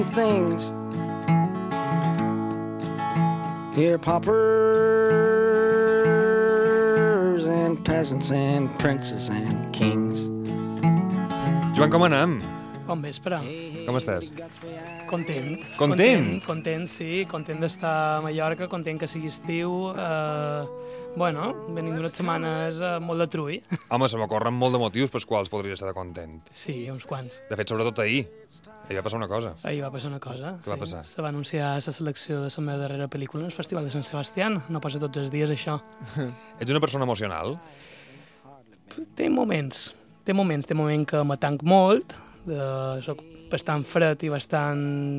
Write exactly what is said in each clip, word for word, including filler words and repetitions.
things. Here paupers and peasants and princes and kings. Joan, com anem? Bon vespre. Com estàs? Content. Content? Content, content sí. Content d'estar a Mallorca, content que sigui estiu. Eh, bueno, venim d'unes setmanes eh, molt de trull. Home, se m'ocorren molt de motius pels quals podries estar content. Sí, uns quants. De fet, sobretot ahir. Ahir va passar una cosa. Ahir va passar una cosa. Què va passar? Se va anunciar la selecció de la meva darrera pel·lícula al Festival de Sant Sebastián. No passa tots els dies, això. Ets una persona emocional? Té moments. Té moments. Té moments que me tanc molt. De... Soc bastant fred i bastant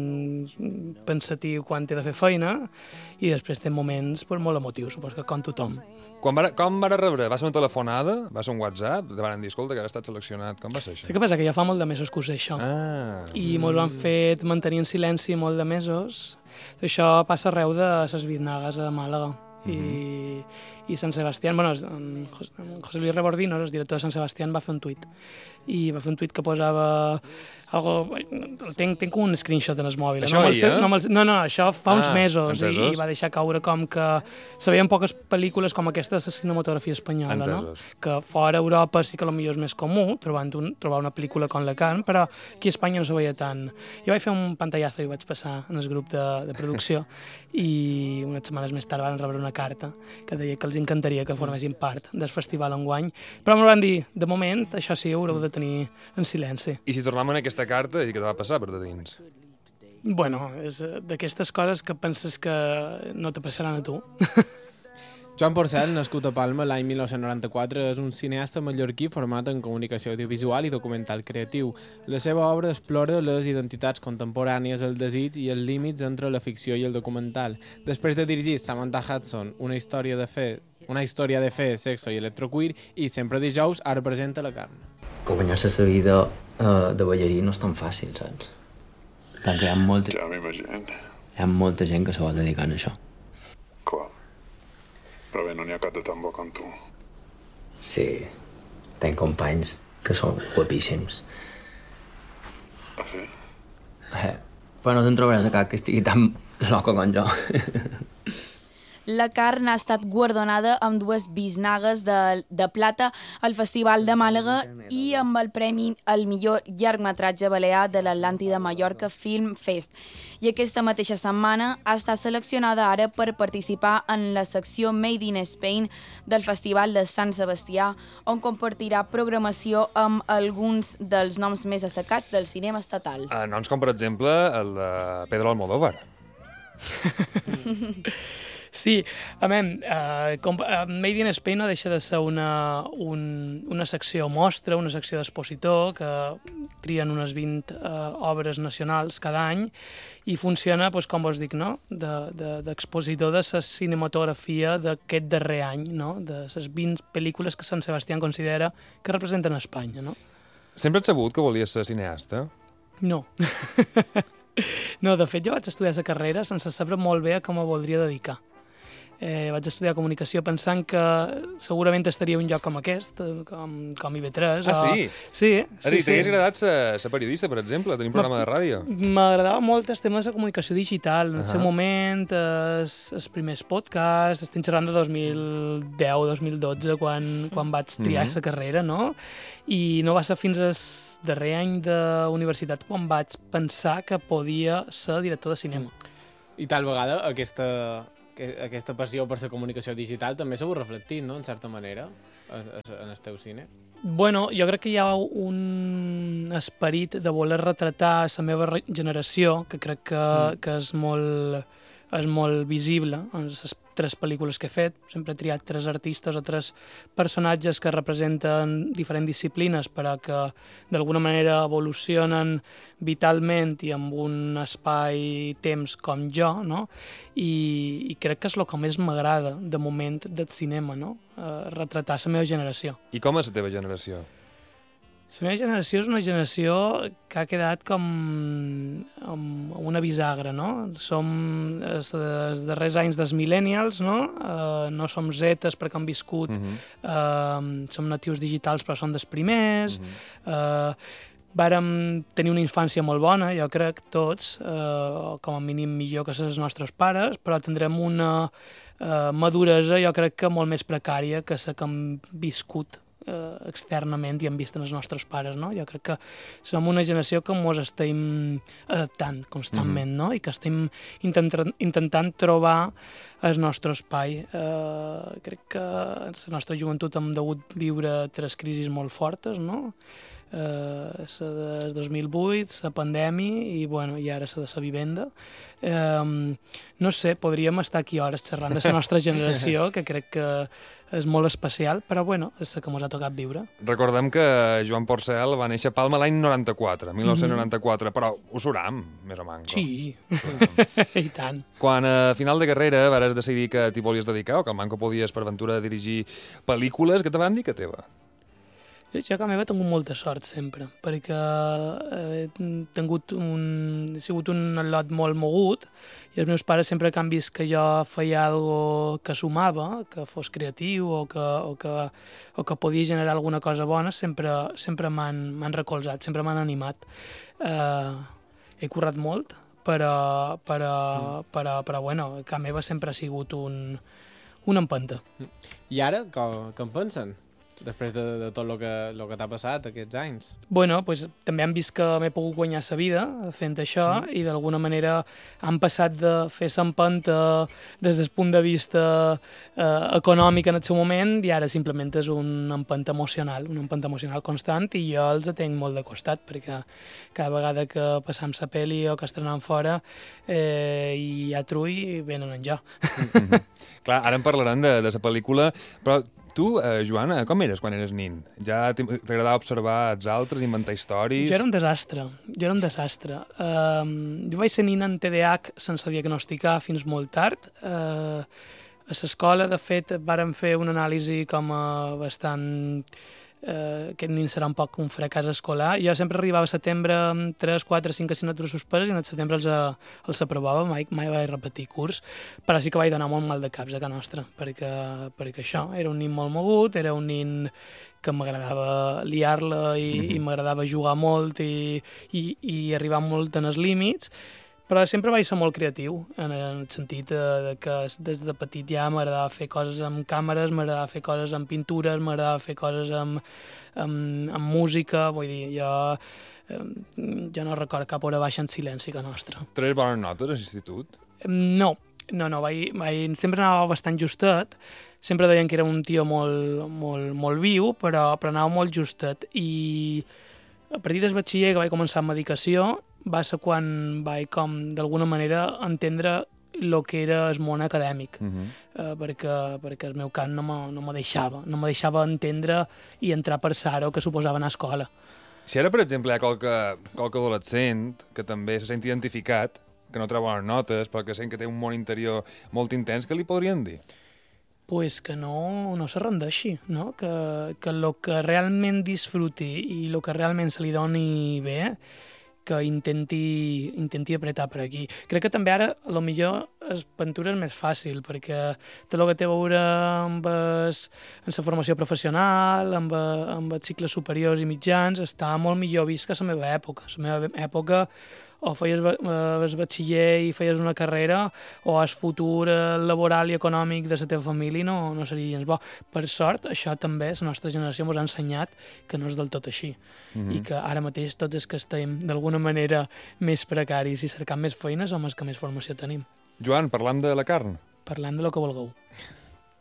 pensatiu quan he de fer feina, i després té moments pues, molt emotius, supos que com tothom. Quan va, com va rebre? Va ser una telefonada? Va ser un WhatsApp? Te van dir, escolta, que ara has estat seleccionat. Com va ser això? Sí, que passa que ja fa molt de mesos que ho sé, això. Ah. I mos ho han fet mantenir en silenci molt de mesos. Això passa arreu de les Biznagues a Màlaga. I, Mm-hmm. i Sant Sebastián, bueno, en José Luis Rebordino, el director de Sant Sebastián, va fer un tuit. I va fer un tuit que posava algo... Tinc, tinc un screenshot en el mòbil. Això no, ahir, eh? no, no, no, això fa uns Ah, mesos, i, entesos. i va deixar caure com que sabien poques pel·lícules com aquesta de la cinematografia espanyola, Entesos. no? Que fora Europa sí que potser és més comú trobar, un, trobar una pel·lícula com la Carn, però aquí a Espanya no se veia tant. Jo vaig fer un pantallazo i vaig passar en el grup de, de producció i unes setmanes més tard van rebre una carta que deia que els encantaria que formessin part del festival enguany, però m'ho van dir, de moment, això sí, ho haureu de tenir en silenci. I si tornem a aquesta carta, i què te va passar per de dins? Bueno, és eh, d'aquestes coses que penses que no te passaran a tu. Joan Porcel, nascut a Palma l'any mil nou-cents noranta-quatre, és un cineasta mallorquí format en comunicació audiovisual i documental creatiu. La seva obra explora les identitats contemporànies, el desig i els límits entre la ficció i el documental. Després de dirigir Samantha Hudson, una història de fe, una història de fe, sexo i electroqueer, i Sempre dijous, ara presenta La Carn. Que guanyar-se la vida eh, de ballarí no és tan fàcil, saps? Perquè hi ha molta, Ja m'imagino. hi ha molta gent que se vol dedicar a això. Clar. Però bé, no n'hi ha cap de tan bo com tu. Sí, tenc companys que són guapíssims. Ah, sí? Eh, però no te'n trobaràs a cap que estigui tan loco com jo. La Carn ha estat guardonada amb dues bisnagues de, de plata al Festival de Màlaga i amb el premi al millor llargmetratge balear de l'Atlàntida Mallorca Film Fest. I aquesta mateixa setmana ha estat seleccionada ara per participar en la secció Made in Spain del Festival de Sant Sebastià, on compartirà programació amb alguns dels noms més destacats del cinema estatal. Uh, noms com, per exemple, el de Pedro Almodóvar. Sí, a veure, uh, com, uh, Made in Spain no deixa de ser una, un, una secció mostra, una secció d'expositor, que trien unes vint uh, obres nacionals cada any, i funciona, doncs, com vos dic, no? d'expositor de, de, de la cinematografia d'aquest darrer any, no? De les vint pel·lícules que Sant Sebastián considera que representen Espanya, no? Sempre ets sabut que volies ser cineasta? No. No, de fet, jo vaig estudiar la carrera sense saber molt bé a com me voldria dedicar. Eh, vaig estudiar comunicació pensant que segurament estaria un lloc com aquest, com, com I V tres. Ah, o... sí? Sí, És a dir, sí, t'hagués sí. agradat ser, ser periodista, per exemple, tenir un programa de ràdio? M'agradava molt el tema de la comunicació digital. En el Ahà. seu moment, els, els primers podcasts, estic xerrant de dos mil deu dos mil dotze, quan, quan vaig triar Mhm. la carrera, no? I no va ser fins al darrer any d'universitat quan vaig pensar que podia ser director de cinema. I tal vegada aquesta, que- aquesta passió per la comunicació digital també s'ha reflectit, no?, en certa manera, a- a- en el teu cine. Bueno, jo crec que hi ha un esperit de voler retratar la meva re- generació, que crec que, mm. que és, molt, és molt visible en les tres pel·lícules que he fet. Sempre he triat tres artistes o tres personatges que representen diferents disciplines, però que d'alguna manera evolucionen vitalment i amb un espai-temps com jo, no? I, i crec que és el que més m'agrada de moment del cinema, no? Eh, retratar la meva generació. I com és la teva generació? La meva generació és una generació que ha quedat com amb una bisagra, no? Som els, els darrers anys dels millennials, no? Uh, no som zetes perquè han viscut, Mhm. uh, som natius digitals però som dels primers, Mhm. uh, vàrem tenir una infància molt bona, jo crec, tots, eh, com a mínim millor que els nostres pares, però tindrem una eh, maduresa, jo crec que molt més precària que la que hem viscut eh, externament i hem vist en els nostres pares, no? Jo crec que som una generació que ens estem adaptant constantment, mm-hmm. no? I que estem intentant, intentant trobar el nostre espai. Eh, crec que en la nostra joventut hem degut viure tres crisis molt fortes, no? Eh, la del dos mil vuit, la pandèmia i, bueno, i ara la de la vivenda. Eh, no sé, podríem estar aquí hores xerrant de la nostra generació, que crec que és molt especial, però bueno, és la que ens ha tocat viure. Recordem que Joan Porcel va néixer a Palma l'any noranta-quatre, mil nou-cents noranta-quatre, mm-hmm. però ho suram, més o manco. Sí, i tant. Quan a final de carrera vas decidir que t'hi volies dedicar o que manco podies per aventura dirigir pel·lícules, què te van dir que teva? Jo que a meva he tingut molta sort sempre, perquè he tingut un, he sigut un al·lot molt mogut i els meus pares sempre que han vist que jo feia alguna que sumava, que fos creatiu o que, o que, o que podia generar alguna cosa bona, sempre, sempre m'han recolzat, sempre m'han animat. Eh, he currat molt, però, però, mm. però, però bueno, que a meva sempre ha sigut un, una empenta. I ara, com, com pensen? Després de, de tot el que, lo que t'ha passat aquests anys? Bueno, pues, també han vist que m'he pogut guanyar la vida fent això mm. i d'alguna manera han passat de fer l'empenta des del punt de vista eh, econòmic en el seu moment i ara simplement és una empenta emocional, una empenta emocional constant i jo els tenc molt de costat perquè cada vegada que passam la pel·li o que estrenem fora eh, i hi ha trull venen en jo. Mm-hmm. Clar, ara en parlarem de, de la pel·lícula, però tu, eh, Joana, com eres quan eres nin? Ja t'agradava observar els altres, inventar històries? Jo era un desastre, jo era un desastre. Uh, jo vaig ser nina en T D A H sense diagnosticar fins molt tard. Uh, a l'escola, de fet, vàrem fer una anàlisi com a bastant... Uh, aquest nin serà un poc un fracàs escolar. Jo sempre arribava a setembre amb tres, quatre, cinc assignatures suspeses i en el setembre els, els aprovava, mai, mai vaig repetir curs, però sí que vaig donar molt mal de caps a casa nostra, perquè, perquè això, era un nin molt mogut, era un nin que m'agradava liar-la i, mm-hmm. i m'agradava jugar molt i, i, i arribar molt en els límits, però sempre vaig ser molt creatiu, en el sentit de que des de petit ja m'agradava fer coses amb càmeres, m'agradava fer coses amb pintures, m'agradava fer coses amb, amb, amb música, vull dir, jo, jo no recordo cap hora baixa en silenci que nostra. Tres bones notes a l'institut? No, no, no, vaig, vaig, sempre anava bastant justet, sempre deien que era un tio molt, molt, molt viu, però, però anava molt justet, i a partir del batxiller que vaig començar amb medicació, va ser quan vaig com d'alguna manera entendre el que era el món acadèmic, uh-huh. eh, perquè, perquè el meu camp no me, no me deixava, no me deixava entendre i entrar per saro que suposava anar a escola. Si ara, per exemple, hi ha qualque, qualque adolescent que també se sent identificat, que no troba bones notes, però que sent que té un món interior molt intens, què li podrien dir? Pues que no, no se rendeixi, no? Que, que el que realment disfruti i el que realment se li doni bé, que intenti, intenti apretar per aquí. Crec que també ara, a lo millor, es pintura és més fàcil, perquè tot el que té a veure amb, es, amb la formació professional, amb, amb els cicles superiors i mitjans, està molt millor vist que a la meva època. A la meva època o feies el batxiller i feies una carrera, o el futur laboral i econòmic de la teva família no, no seria gens bo. Per sort, això també la nostra generació ens ha ensenyat que no és del tot així. Mm-hmm. I que ara mateix tots els que estem d'alguna manera més precaris i cercant més feines som els que més formació tenim. Joan, parlam de la carn. Parlem de lo que vulgueu.